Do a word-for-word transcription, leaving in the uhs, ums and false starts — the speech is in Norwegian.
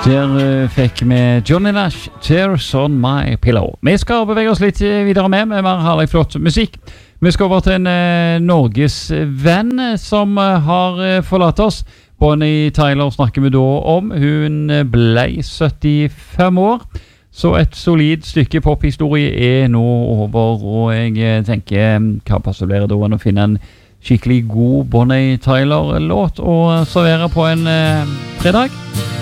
Der uh, fikk vi Johnny Nash, Tears on My Pillow. Vi skal bevege oss litt videre med, med mer herlig flott musikk. Vi skal over til en uh, Norges venn som uh, har uh, forlatt oss. Bonnie Tyler snakker vi da om. Hun ble syttifem år. Så et solid stykke pophistorie er nå over, og jeg tenker hva passer det da enn å finne en skikkelig god Bonnie Tyler-låt og servere på en uh, fredag.